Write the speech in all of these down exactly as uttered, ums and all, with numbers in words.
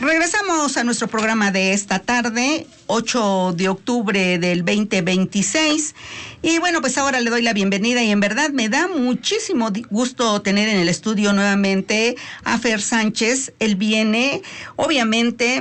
Regresamos a nuestro programa de esta tarde, ocho de octubre del veinte veintiséis. Y bueno, pues ahora le doy la bienvenida y en verdad me da muchísimo gusto tener en el estudio nuevamente a Fer Sánchez. Él viene, obviamente,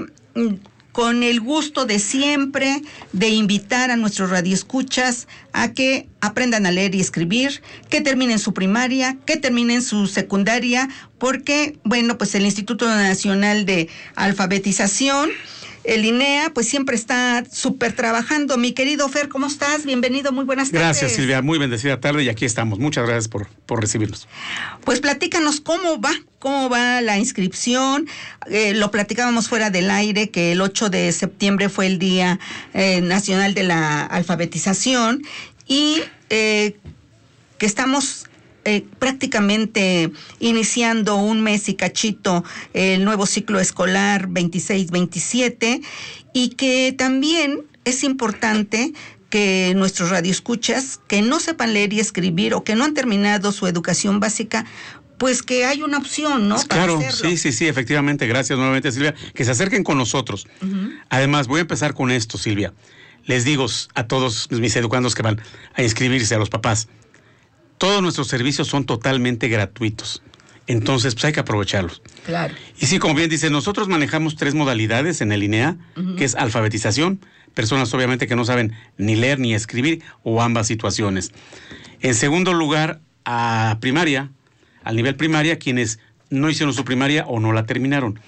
con el gusto de siempre de invitar a nuestros radioescuchas a que aprendan a leer y escribir, que terminen su primaria, que terminen su secundaria, porque, bueno, pues el Instituto Nacional de Alfabetización, el INEA, pues siempre está súper trabajando. Mi querido Fer, ¿cómo estás? Bienvenido, muy buenas tardes. Gracias, Silvia, muy bendecida tarde y aquí estamos. Muchas gracias por, por recibirnos. Pues platícanos cómo va, cómo va la inscripción. Eh, lo platicábamos fuera del aire, que el ocho de septiembre fue el Día eh, Nacional de la Alfabetización y eh, que estamos Eh, prácticamente iniciando un mes y cachito el nuevo ciclo escolar veintiséis veintisiete, y que también es importante que nuestros radioescuchas que no sepan leer y escribir o que no han terminado su educación básica, pues que hay una opción, ¿no? Para claro, hacerlo. sí, sí, sí, efectivamente. Gracias nuevamente, Silvia. Que se acerquen con nosotros. Uh-huh. Además, voy a empezar con esto, Silvia. Les digo a todos mis educandos que van a inscribirse, a los papás, todos nuestros servicios son totalmente gratuitos. Entonces, pues hay que aprovecharlos. Claro. Y sí, como bien dice, nosotros manejamos tres modalidades en el INEA, uh-huh. que es alfabetización, personas obviamente que no saben ni leer ni escribir, o ambas situaciones. En segundo lugar, a primaria, al nivel primaria, quienes no hicieron su primaria o no la terminaron.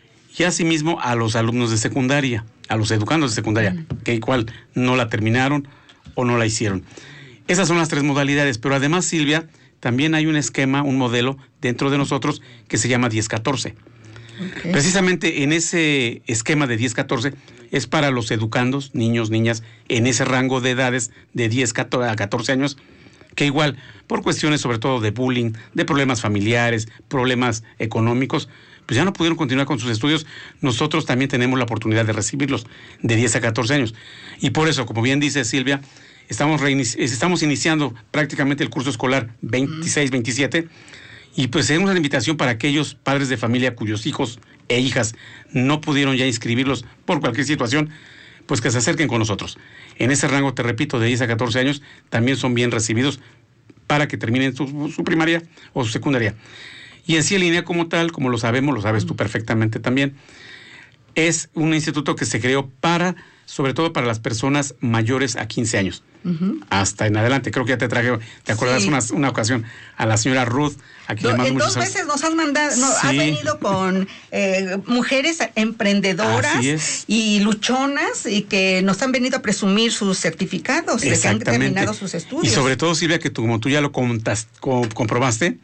Y asimismo a los alumnos de secundaria, a los educandos de secundaria, uh-huh. que igual no la terminaron o no la hicieron. Esas son las tres modalidades, pero además, Silvia, también hay un esquema, un modelo dentro de nosotros que se llama diez catorce. Okay. Precisamente en ese esquema de diez catorce es para los educandos, niños, niñas, en ese rango de edades de diez a catorce años, que igual, por cuestiones sobre todo de bullying, de problemas familiares, problemas económicos, pues ya no pudieron continuar con sus estudios. Nosotros también tenemos la oportunidad de recibirlos de diez a catorce años. Y por eso, como bien dice Silvia, Estamos, reinici- estamos iniciando prácticamente el curso escolar veintiséis veintisiete y pues tenemos una invitación para aquellos padres de familia cuyos hijos e hijas no pudieron ya inscribirlos por cualquier situación, pues que se acerquen con nosotros. En ese rango, te repito, de diez a catorce años, también son bien recibidos para que terminen su, su primaria o su secundaria. Y en sí, el INEA como tal, como lo sabemos, lo sabes tú perfectamente también, es un instituto que se creó para, sobre todo para las personas mayores a quince años, uh-huh. hasta en adelante. Creo que ya te traje, ¿te acuerdas sí. una, una ocasión a la señora Ruth? A quien Do, le en dos muchos... veces nos has mandado, no, sí. has venido con eh, mujeres emprendedoras y luchonas y que nos han venido a presumir sus certificados de que han terminado sus estudios. Y sobre todo, Silvia, que tú, como tú ya lo contas, co- comprobaste,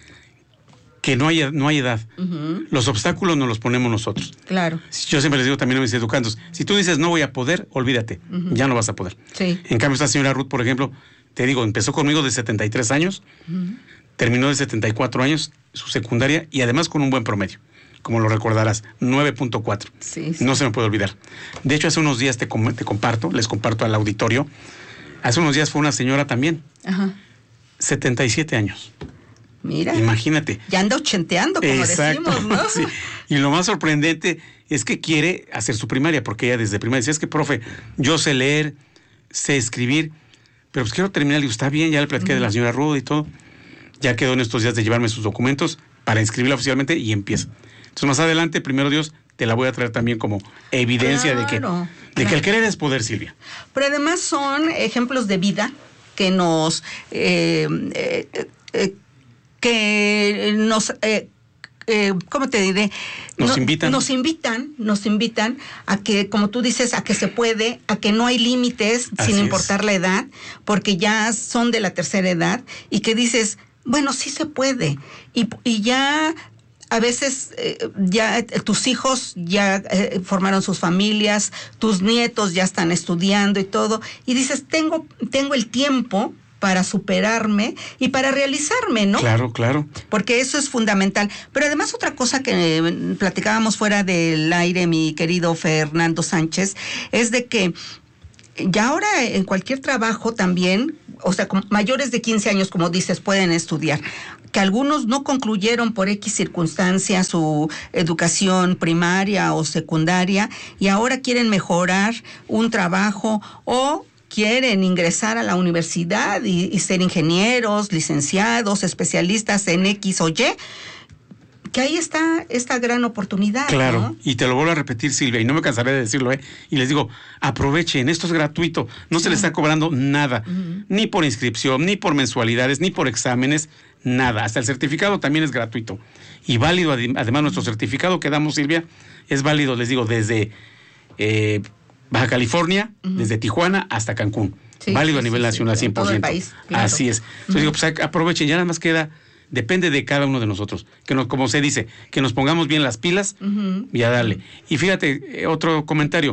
que no hay, no hay edad. Uh-huh. Los obstáculos nos los ponemos nosotros. Claro. Yo siempre les digo también a mis educandos, si tú dices no voy a poder, olvídate, uh-huh. ya no vas a poder. Sí. En cambio, esta señora Ruth, por ejemplo, te digo, empezó conmigo de setenta y tres años, uh-huh. terminó de setenta y cuatro años su secundaria y además con un buen promedio, como lo recordarás, nueve punto cuatro. Sí, sí. No se me puede olvidar. De hecho, hace unos días te, com- te comparto, les comparto al auditorio, hace unos días fue una señora también, uh-huh. setenta y siete años. Mira. Imagínate. Ya anda ochenteando, como Exacto, decimos, ¿no? Sí. Y lo más sorprendente es que quiere hacer su primaria, porque ella desde primaria decía, es que, profe, yo sé leer, sé escribir, pero pues quiero terminar. Y está bien, ya le platiqué uh-huh. de la señora Ruda y todo. Ya quedó en estos días de llevarme sus documentos para inscribirla oficialmente y empieza. Entonces, más adelante, primero Dios, te la voy a traer también como evidencia claro, de que, de claro. que el querer es poder, Silvia. Pero además son ejemplos de vida que nos... Eh, eh, eh, que nos, eh, eh, ¿cómo te diré? Nos no, invitan. Nos invitan, nos invitan a que, como tú dices, a que se puede, a que no hay límites Así sin importar es. la edad, porque ya son de la tercera edad, y que dices, bueno, sí se puede. Y, y ya a veces eh, ya eh, tus hijos ya eh, formaron sus familias, tus nietos ya están estudiando y todo, y dices, tengo, tengo el tiempo para superarme y para realizarme, ¿no? Claro, claro. Porque eso es fundamental. Pero además otra cosa que eh, platicábamos fuera del aire, mi querido Fernando Sánchez, es de que Y ahora en cualquier trabajo también, o sea, mayores de quince años, como dices, pueden estudiar. Que algunos no concluyeron por X circunstancias su educación primaria o secundaria y ahora quieren mejorar un trabajo o quieren ingresar a la universidad y, y ser ingenieros, licenciados, especialistas en X o Y, que ahí está esta gran oportunidad. Claro, ¿no? Y te lo vuelvo a repetir, Silvia, y no me cansaré de decirlo, ¿eh? Y les digo, aprovechen, esto es gratuito, no sí. se les está cobrando nada, uh-huh. ni por inscripción, ni por mensualidades, ni por exámenes, nada. Hasta el certificado también es gratuito. Y válido, además, nuestro certificado que damos, Silvia, es válido, les digo, desde eh, Baja California, uh-huh. desde Tijuana hasta Cancún. Sí, válido sí, a nivel sí, nacional, sí, cien por ciento. En todo el país, claro. Así es. Entonces uh-huh. digo, pues aprovechen, ya nada más queda... Depende de cada uno de nosotros, que nos, como se dice, que nos pongamos bien las pilas uh-huh. y a darle. Y fíjate, eh, otro comentario,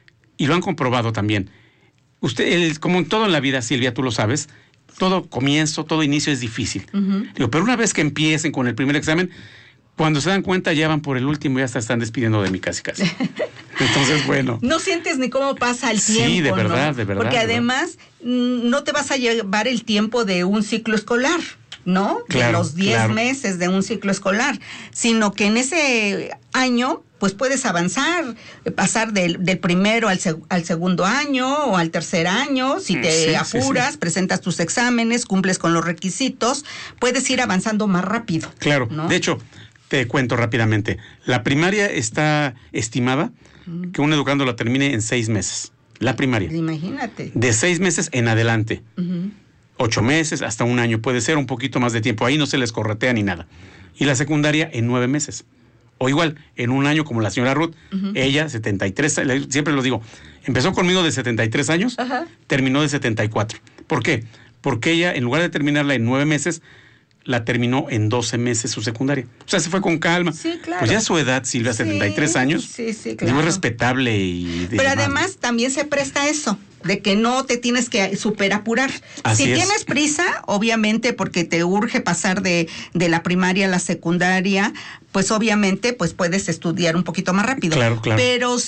y lo han comprobado también. Usted, el, como en todo en la vida, Silvia, tú lo sabes, todo comienzo, todo inicio es difícil. Uh-huh. Digo, pero una vez que empiecen con el primer examen, cuando se dan cuenta ya van por el último y ya hasta están despidiendo de mí casi casi. Entonces, bueno. No sientes ni cómo pasa el tiempo. Sí, de verdad, ¿no? de verdad. Porque de además verdad. no te vas a llevar el tiempo de un ciclo escolar, ¿no? Claro, de los diez claro. meses de un ciclo escolar, sino que en ese año pues puedes avanzar, pasar del, del primero al, seg- al segundo año o al tercer año, si te sí, apuras, sí, sí. presentas tus exámenes, cumples con los requisitos, puedes ir avanzando más rápido. Claro, ¿no? De hecho, te cuento rápidamente, la primaria está estimada mm. que un educando la termine en seis meses, la primaria. Imagínate. De seis meses en adelante. Uh-huh. Ocho meses, hasta un año, puede ser un poquito más de tiempo, ahí no se les corretea ni nada. Y la secundaria en nueve meses. O igual, en un año como la señora Ruth, uh-huh. ella, setenta y tres, siempre lo digo, empezó conmigo de setenta y tres años, uh-huh. terminó de setenta y cuatro. ¿Por qué? Porque ella, en lugar de terminarla en nueve meses, la terminó en doce meses su secundaria. O sea, se fue con calma. Sí, claro. Pues ya su edad, Silvia, sí, setenta y tres años, sí, sí, claro. muy respetable. y Pero demás. Además también se presta eso, de que no te tienes que super apurar. Así si es. Tienes prisa, obviamente porque te urge pasar de, de la primaria a la secundaria, pues obviamente pues puedes estudiar un poquito más rápido. Claro, claro. Pero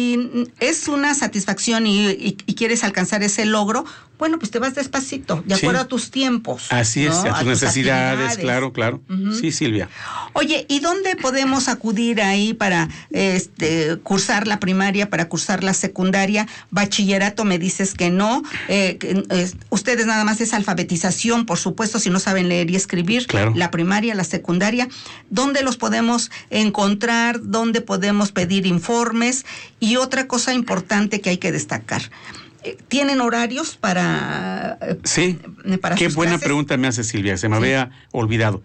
si es una satisfacción y, y, y quieres alcanzar ese logro, bueno, pues te vas despacito, de acuerdo sí. a tus tiempos. Así es, ¿no? a tus a necesidades, tus claro, claro. Uh-huh. Sí, Silvia. Oye, ¿y dónde podemos acudir ahí para este cursar la primaria, para cursar la secundaria? Bachillerato me dices que no. Eh, que, eh, ustedes nada más es alfabetización, por supuesto, si no saben leer y escribir. Claro. La primaria, la secundaria. ¿Dónde los podemos encontrar? ¿Dónde podemos pedir informes? Y otra cosa importante que hay que destacar. ¿Tienen horarios para Sí, para qué sus buena clases? pregunta me hace Silvia, se me sí. había olvidado.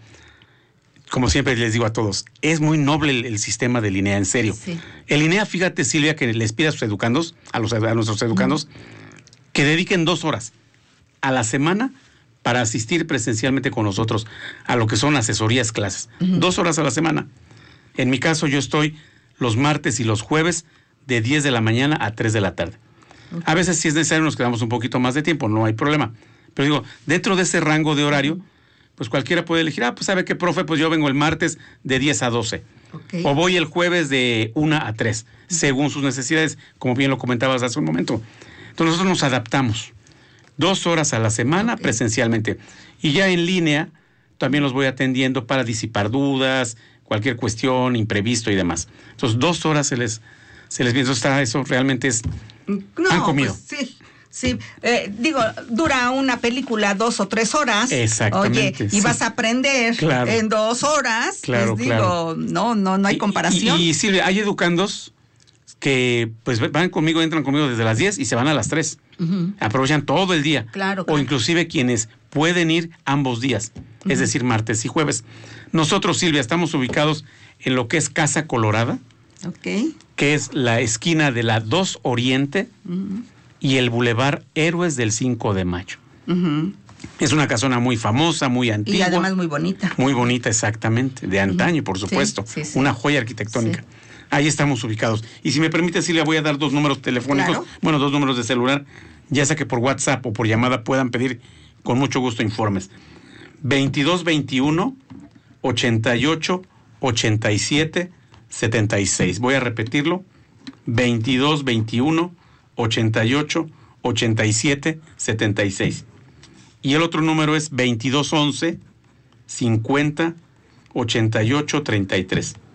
Como siempre les digo a todos, es muy noble el, el sistema del INEA, en serio. Sí. El INEA, fíjate, Silvia, que les pide a sus educandos, a, los, a nuestros educandos, uh-huh. que dediquen dos horas a la semana para asistir presencialmente con nosotros a lo que son asesorías, clases. Uh-huh. Dos horas a la semana. En mi caso, yo estoy los martes y los jueves de diez de la mañana a tres de la tarde. Okay. A veces, si es necesario, nos quedamos un poquito más de tiempo, no hay problema. Pero digo, dentro de ese rango de horario, pues cualquiera puede elegir, ah, pues sabe qué, profe, pues yo vengo el martes de diez a doce. Okay. O voy el jueves de una a tres, según sus necesidades, como bien lo comentabas hace un momento. Entonces nosotros nos adaptamos. Dos horas a la semana okay. presencialmente. Y ya en línea también los voy atendiendo para disipar dudas, cualquier cuestión, imprevisto y demás. Entonces dos horas se les, se les viene. Eso, eso realmente es... No, han comido. Pues sí. Sí, eh, digo, dura una película dos o tres horas. Exactamente. Oye, y sí. vas a aprender claro. en dos horas. Claro, pues claro. digo, no, no, no hay comparación. Y, y, y Silvia, hay educandos que pues van conmigo, entran conmigo desde las diez y se van a las tres. Uh-huh. Aprovechan todo el día. Claro, claro. O inclusive quienes pueden ir ambos días, uh-huh. es decir, martes y jueves. Nosotros, Silvia, estamos ubicados en lo que es Casa Colorada, okay. que es la esquina de la dos Oriente, uh-huh. y el Boulevard Héroes del cinco de mayo. Uh-huh. Es una casona muy famosa, muy antigua. Y además muy bonita. Muy bonita, exactamente, de antaño, uh-huh. por supuesto. Sí, sí, sí. Una joya arquitectónica. Sí. Ahí estamos ubicados. Y si me permite, Silvia, voy a dar dos números telefónicos, claro. bueno, dos números de celular, ya sea que por WhatsApp o por llamada puedan pedir con mucho gusto informes. veintidós veintiuno, ochenta y ocho, ochenta y siete, setenta y seis. Voy a repetirlo. veintidós veintiuno, ochenta y ocho, ochenta y siete setenta y seis. Y el otro número es veintidós once cincuenta ochenta y ocho treinta y tres.